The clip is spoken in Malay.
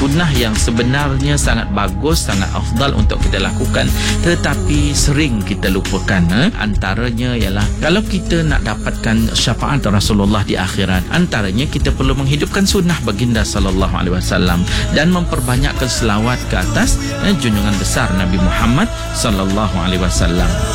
sunnah yang sebenarnya sangat bagus, sangat afdal untuk kita lakukan, tetapi sering kita lupakan. Antaranya ialah kalau kita nak dapatkan syafaat Rasulullah di akhirat, antaranya kita perlu menghidupkan sunnah baginda sallallahu alaihi wasallam dan memperbanyakkan selawat ke atas junjungan besar Nabi Muhammad sallallahu alaihi wasallam.